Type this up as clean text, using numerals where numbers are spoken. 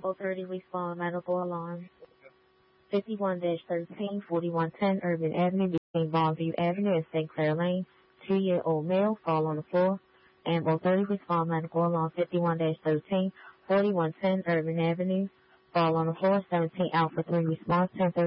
Ample 30 respond medical alarm. 51-13, 4110 Urban Avenue between Bonneview Avenue and St. Clair Lane. 2-year-old male fall on the floor. Ample 30 respond medical alarm. 51-13, 4110 Urban Avenue fall on the floor. 17 Alpha 3 response. 10